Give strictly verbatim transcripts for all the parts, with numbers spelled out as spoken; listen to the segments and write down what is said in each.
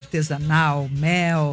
artesanal, mel,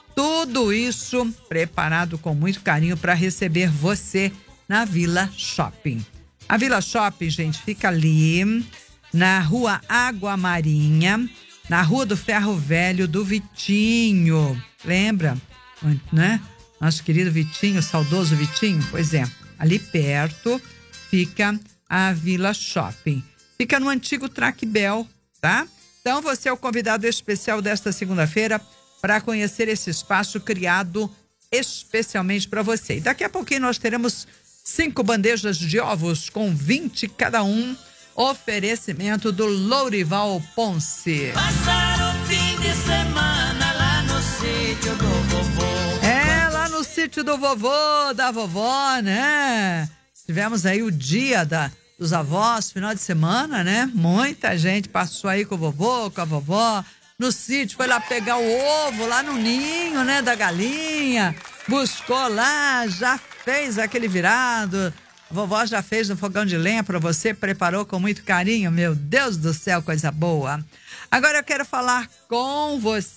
tudo isso preparado com muito carinho para receber você na Vila Shopping. A Vila Shopping, gente, fica ali na Rua Água Marinha, na Rua do Ferro Velho do Vitinho. Lembra, né? Nosso querido Vitinho, saudoso Vitinho? Pois é, ali perto fica a Vila Shopping. Fica no antigo Trackbel, tá? Então você é o convidado especial desta segunda-feira para conhecer esse espaço criado especialmente para você. E daqui a pouquinho nós teremos cinco bandejas de ovos com vinte cada um. Oferecimento do Lourival Ponce. Passar o fim de semana lá no sítio do vovô. É, lá no sítio do vovô, da vovó, né? Tivemos aí o dia da, dos avós, final de semana, né? Muita gente passou aí com o vovô, com a vovó, no sítio, foi lá pegar o ovo lá no ninho, né, da galinha, buscou lá, já fez aquele virado. A vovó já fez no fogão de lenha para você, preparou com muito carinho. Meu Deus do céu, coisa boa. Agora eu quero falar com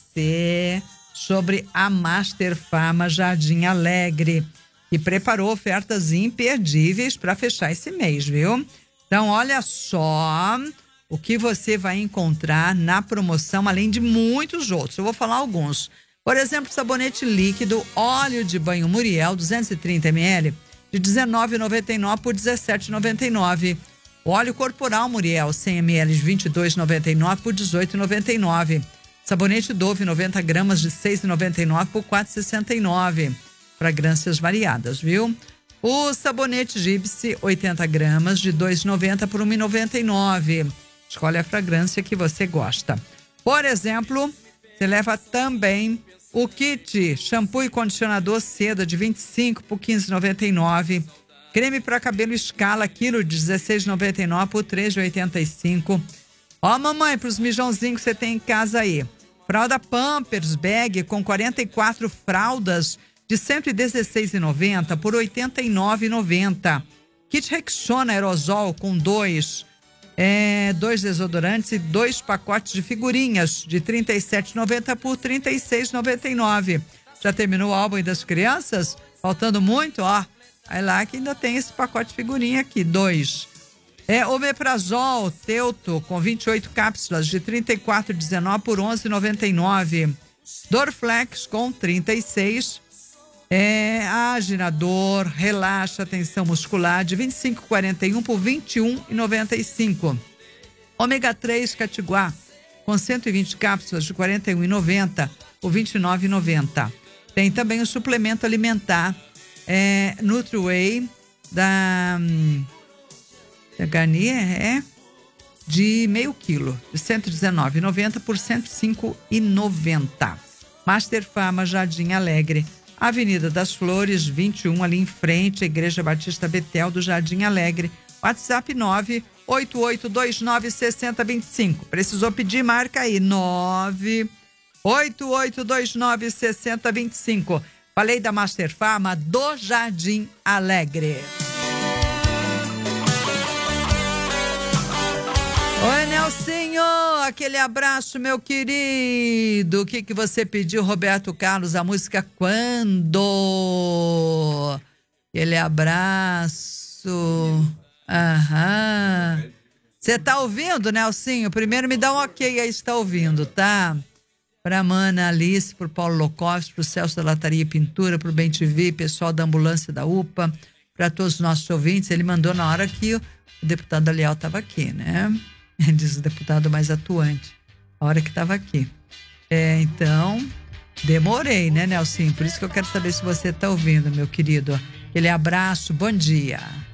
você sobre a Master Farma Jardim Alegre, que preparou ofertas imperdíveis para fechar esse mês, viu? Então, olha só o que você vai encontrar na promoção, além de muitos outros. Eu vou falar alguns. Por exemplo, sabonete líquido, óleo de banho Muriel, duzentos e trinta mililitros, de dezenove reais e noventa e nove centavos por dezessete reais e noventa e nove centavos. Óleo corporal Muriel, cem mililitros, de vinte e dois reais e noventa e nove centavos por dezoito reais e noventa e nove centavos. Sabonete Dove, noventa gramas, de seis reais e noventa e nove centavos por quatro reais e sessenta e nove centavos. Fragrâncias variadas, viu? O sabonete Gypsy, oitenta gramas, de dois reais e noventa centavos por um real e noventa e nove centavos. Escolhe a fragrância que você gosta. Por exemplo, você leva também o kit shampoo e condicionador seda de vinte e cinco por quinze reais e noventa e nove centavos. Creme para cabelo Escala, quilo de dezesseis reais e noventa e nove centavos por três reais e oitenta e cinco centavos. Ó, mamãe, para os mijãozinhos que você tem em casa aí. Fralda Pampers Bag com quarenta e quatro fraldas de cento e dezesseis reais e noventa centavos por oitenta e nove reais e noventa centavos. Kit Rexona Aerosol com dois, é, dois desodorantes e dois pacotes de figurinhas de trinta e sete reais e noventa centavos por trinta e seis reais e noventa e nove centavos. Já terminou o álbum das crianças? Faltando muito, ó. Aí lá que ainda tem esse pacote de figurinha aqui, dois. É, Omeprazol Teuto com vinte e oito cápsulas de trinta e quatro reais e dezenove centavos por onze reais e noventa e nove centavos. Dorflex com trinta e seis. É, Aginador, relaxa, tensão muscular de vinte e cinco reais e quarenta e um centavos por vinte e um reais e noventa e cinco centavos. Ômega três Catiguá com cento e vinte cápsulas de quarenta e um reais e noventa centavos por vinte e nove reais e noventa centavos. Tem também o suplemento alimentar é, NutriWay da, da Garnier, é de meio quilo, de cento e dezenove reais e noventa centavos por cento e cinco reais e noventa centavos. Master Farma Jardim Alegre, Avenida das Flores, vinte e um, ali em frente à Igreja Batista Betel do Jardim Alegre. WhatsApp nove oito oito dois nove seis zero dois cinco. Precisou pedir, marca aí, nove oito oito dois nove seis zero dois cinco. Falei da Master Farma do Jardim Alegre. Oi, Nelsinho, aquele abraço, meu querido. O que que você pediu, Roberto Carlos? A música Quando? Aquele abraço. Aham. Você tá ouvindo, Nelsinho? Primeiro me dá um ok aí, está ouvindo, tá? Pra Mana Alice, pro Paulo Locoff, pro Celso da Lataria e Pintura, pro Bem T V, pessoal da ambulância da U P A, para todos os nossos ouvintes. Ele mandou na hora que o deputado Aliel estava aqui, né? Diz o deputado mais atuante, a hora que estava aqui. É, então, demorei, né, Nelson? Por isso que eu quero saber se você está ouvindo, meu querido. Aquele abraço, bom dia.